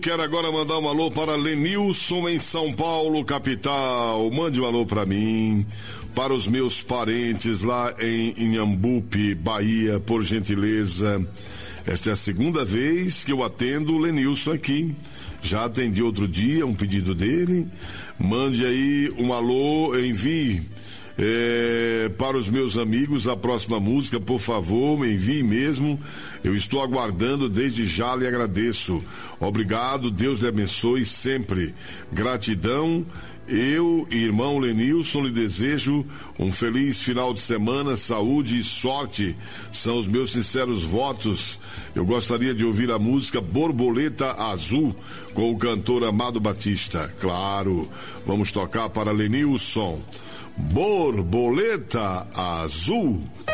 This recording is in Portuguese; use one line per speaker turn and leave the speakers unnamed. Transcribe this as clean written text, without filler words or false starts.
Quero agora mandar um alô para Lenilson em São Paulo, capital. Mande um alô para mim, para os meus parentes lá em Inhambupe, Bahia, por gentileza. Esta é a segunda vez que eu atendo o Lenilson aqui. Já atendi outro dia um pedido dele. Mande aí um alô, envie para os meus amigos a próxima música, por favor, me envie mesmo. Eu estou aguardando, desde já lhe agradeço. Obrigado, Deus lhe abençoe sempre. Gratidão. Eu e irmão Lenilson lhe desejo um feliz final de semana, saúde e sorte. São os meus sinceros votos. Eu gostaria de ouvir a música Borboleta Azul com o cantor Amado Batista. Claro, vamos tocar para Lenilson. Borboleta Azul.